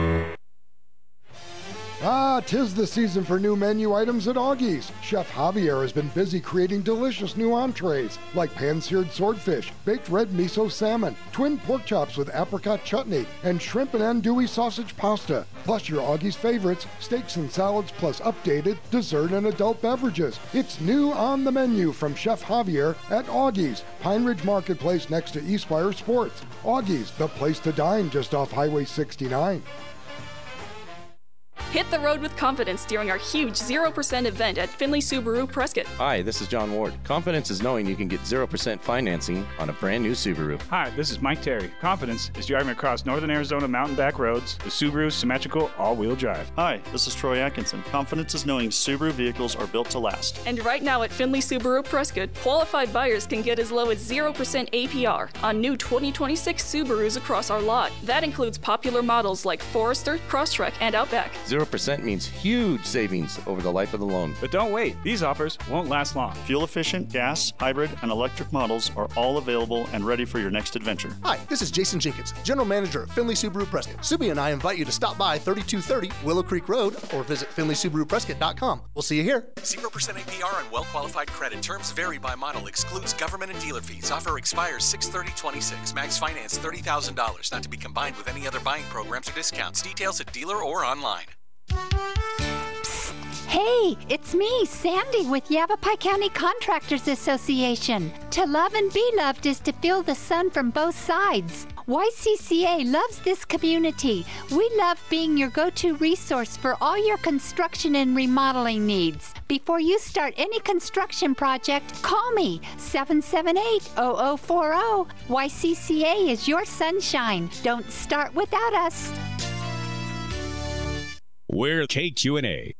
'Tis the season for new menu items at Augie's. Chef Javier has been busy creating delicious new entrees like pan-seared swordfish, baked red miso salmon, twin pork chops with apricot chutney, and shrimp and andouille sausage pasta. Plus your Augie's favorites, steaks and salads, plus updated dessert and adult beverages. It's new on the menu from Chef Javier at Augie's, Pine Ridge Marketplace next to Eastspire Sports. Augie's, the place to dine just off Highway 69. Hit the road with confidence during our huge 0% event at Finley Subaru Prescott. Hi, this is John Ward. Confidence is knowing you can get 0% financing on a brand new Subaru. Hi, this is Mike Terry. Confidence is driving across northern Arizona mountain back roads with Subaru's symmetrical all-wheel drive. Hi, this is Troy Atkinson. Confidence is knowing Subaru vehicles are built to last. And right now at Finley Subaru Prescott, qualified buyers can get as low as 0% APR on new 2026 Subarus across our lot. That includes popular models like Forester, Crosstrek, and Outback. 0% means huge savings over the life of the loan. But don't wait. These offers won't last long. Fuel-efficient, gas, hybrid, and electric models are all available and ready for your next adventure. Hi, this is Jason Jenkins, General Manager of Finley Subaru Prescott. Subi and I invite you to stop by 3230 Willow Creek Road or visit FinleySubaruPrescott.com. We'll see you here. 0% APR on well-qualified credit. Terms vary by model. Excludes government and dealer fees. Offer expires 6/30/26. Max finance $30,000. Not to be combined with any other buying programs or discounts. Details at dealer or online. Hey, it's me, Sandy, with Yavapai County Contractors Association. To love and be loved is to feel the sun from both sides. YCCA loves this community. We love being your go-to resource for all your construction and remodeling needs. Before you start any construction project, call me, 778-0040. YCCA is your sunshine. Don't start without us. We're KQNA.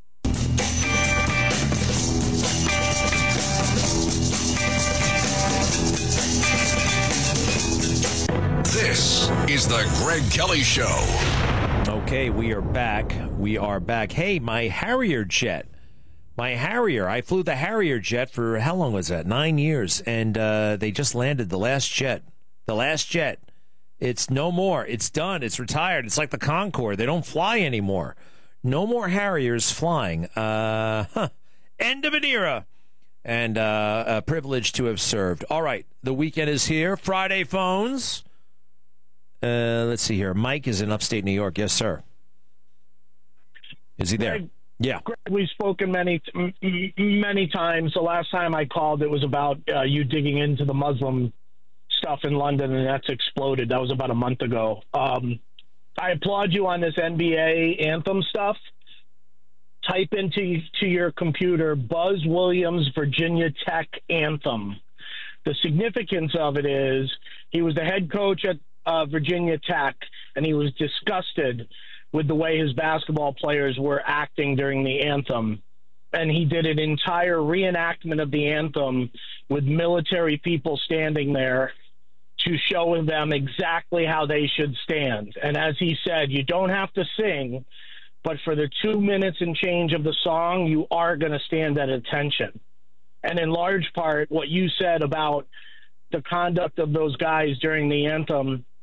This is the Greg Kelly Show. Okay, we are back. We are back. Hey, my Harrier jet. My Harrier. I flew the Harrier jet for, how long was that? 9 years. And they just landed the last jet. The last jet. It's no more. It's done. It's retired. It's like the Concorde. They don't fly anymore. No more Harriers flying. End of an era. And a privilege to have served. All right, the weekend is here. Friday phones. Let's see here. Mike is in upstate New York. Yes, sir. Is he there? Greg, yeah. Greg, we've spoken many times. The last time I called, it was about you digging into the Muslim stuff in London, and that's exploded. That was about a month ago. I applaud you on this NBA anthem stuff. Type into your computer Buzz Williams Virginia Tech anthem. The significance of it is he was the head coach at Virginia Tech, and he was disgusted with the way his basketball players were acting during the anthem. And he did an entire reenactment of the anthem with military people standing there to show them exactly how they should stand. And as he said, you don't have to sing, but for the 2 minutes and change of the song, you are going to stand at attention. And in large part, what you said about the conduct of those guys during the anthem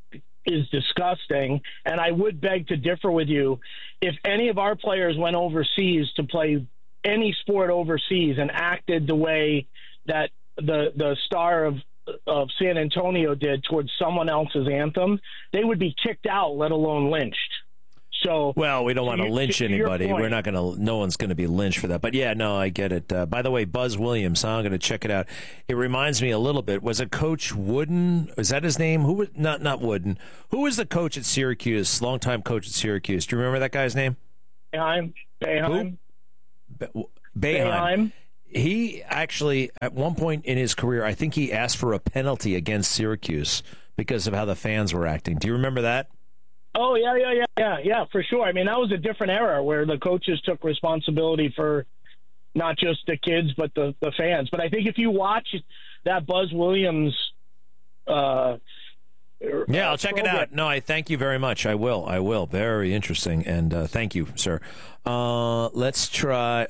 is disgusting. And I would beg to differ with you. If any of our players went overseas to play any sport overseas and acted the way that the star of San Antonio did towards someone else's anthem, they would be kicked out, let alone lynched. So, well, we don't want to lynch anybody. We're not going to. No one's going to be lynched for that. But yeah, no, I get it. By the way, Buzz Williams. I'm going to check it out. It reminds me a little bit. Was it Coach Wooden? Is that his name? Who was not Wooden? Who was the coach at Syracuse? Longtime coach at Syracuse. Do you remember that guy's name? Boeheim. Boeheim. He actually, at one point in his career, I think he asked for a penalty against Syracuse because of how the fans were acting. Do you remember that? Oh, yeah, for sure. I mean, that was a different era where the coaches took responsibility for not just the kids, but the fans. But I think if you watch that Buzz Williams I'll check it out. No, I thank you very much. I will. Very interesting. And thank you, sir. Let's try.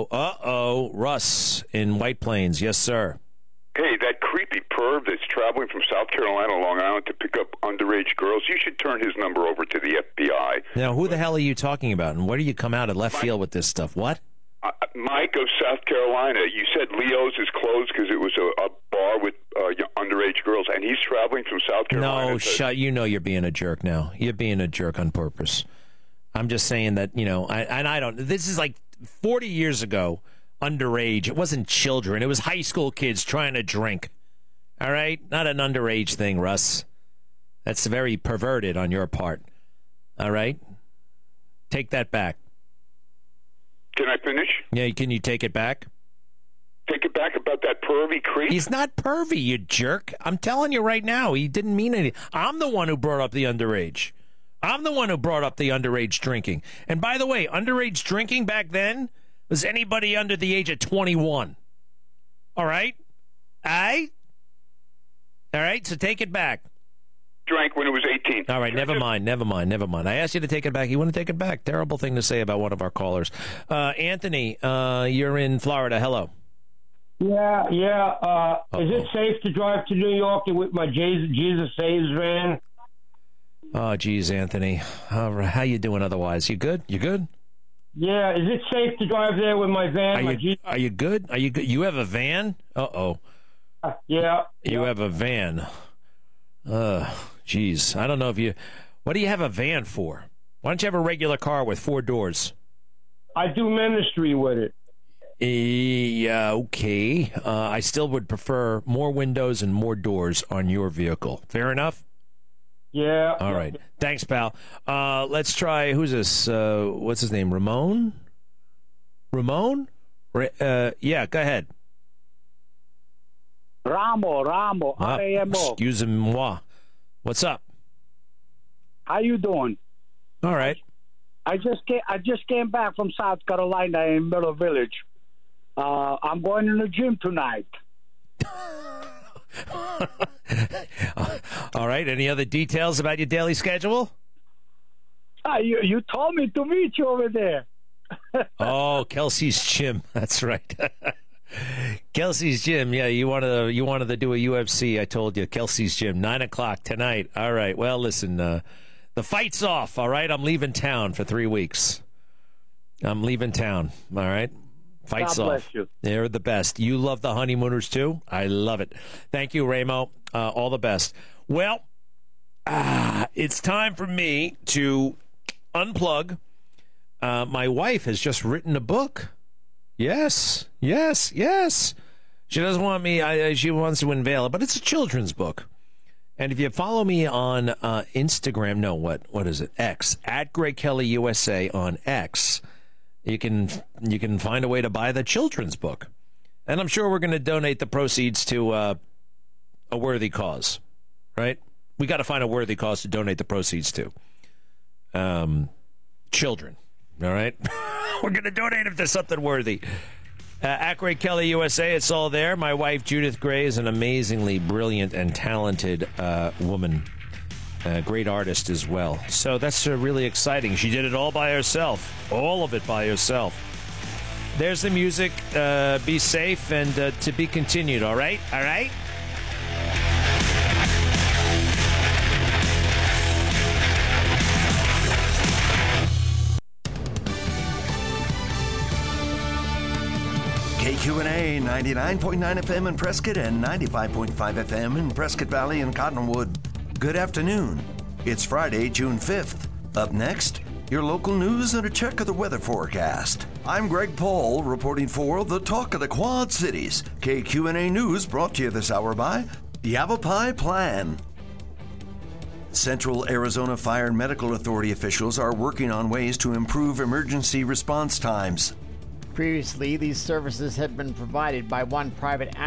Russ in White Plains. Yes, sir. Hey, that creepy perv that's traveling from South Carolina, Long Island to pick up underage girls, you should turn his number over to the FBI. Now, who the hell are you talking about? And where do you come out of left field with this stuff? What? Mike of South Carolina. You said Leo's is closed because it was a bar with underage girls, and he's traveling from South Carolina. No, shut. You know you're being a jerk now. You're being a jerk on purpose. I'm just saying that, I don't. This is like 40 years ago. Underage. It wasn't children. It was high school kids trying to drink. All right? Not an underage thing, Russ. That's very perverted on your part. All right? Take that back. Can I finish? Yeah, can you take it back? Take it back about that pervy creep? He's not pervy, you jerk. I'm telling you right now, he didn't mean anything. I'm the one who brought up the underage. I'm the one who brought up the underage drinking. And by the way, underage drinking back then was anybody under the age of 21. All right? All right, so take it back. Drank when it was 18. All right, never mind. I asked you to take it back. You want to take it back? Terrible thing to say about one of our callers. Anthony, you're in Florida. Hello. Yeah. Is it safe to drive to New York with my Jesus Saves van? Oh, geez, Anthony. How you doing otherwise? You good? Yeah, is it safe to drive there with my van? Are you good? You have a van? Uh-oh. Yeah. You have a van. Geez. I don't know if you... What do you have a van for? Why don't you have a regular car with 4 doors? I do ministry with it. Yeah, okay. I still would prefer more windows and more doors on your vehicle. Fair enough? Yeah. All right. Thanks, pal. Let's try, who's this? What's his name? Ramon? Yeah, go ahead. Ramo, R-A-M-O. Excuse-moi. What's up? How you doing? All right. I just came back from South Carolina in Miller Village. I'm going to the gym tonight. All right. Any other details about your daily schedule? You told me to meet you over there. Oh, Kelsey's Gym. That's right. Kelsey's Gym. Yeah, you wanted to do a UFC. I told you. Kelsey's Gym, 9:00 tonight. All right. Well, listen. The fight's off. All right. I'm leaving town for 3 weeks. I'm leaving town. All right. Fight's God bless off. You. They're the best. You love the honeymooners too? I love it. Thank you, Ramo. All the best. Well, it's time for me to unplug. My wife has just written a book. Yes. She doesn't want me, she wants to unveil it, but it's a children's book. And if you follow me on Instagram, what is it? X, at Greg Kelly USA on X, you can find a way to buy the children's book. And I'm sure we're going to donate the proceeds to a worthy cause, right? We got to find a worthy cause to donate the proceeds to. Children, all right? We're going to donate them to something worthy. At Greg Kelly USA, it's all there. My wife, Judith Gray, is an amazingly brilliant and talented woman. A great artist as well. So that's really exciting. She did it all by herself. All of it by herself. There's the music. Be safe and to be continued, all right? All right? KQNA 99.9 FM in Prescott and 95.5 FM in Prescott Valley and Cottonwood. Good afternoon. It's Friday, June 5th. Up next, your local news and a check of the weather forecast. I'm Greg Paul reporting for the Talk of the Quad Cities. KQNA News brought to you this hour by Yavapai Plan. Central Arizona Fire and Medical Authority officials are working on ways to improve emergency response times. Previously, these services had been provided by one private